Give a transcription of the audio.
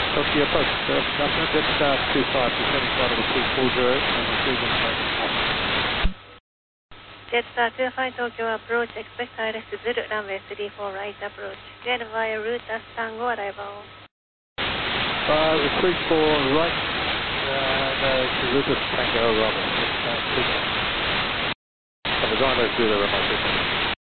Tokyo approach. Delta, Jetstar 25, descending flight level 240 and receiving off. Jetstar 25 Tokyo approach, expect ILS 0, runway 34 right approach. Then via route as Tango arrival. 34 right, route as Tango arrival. And design those 0 runway 34.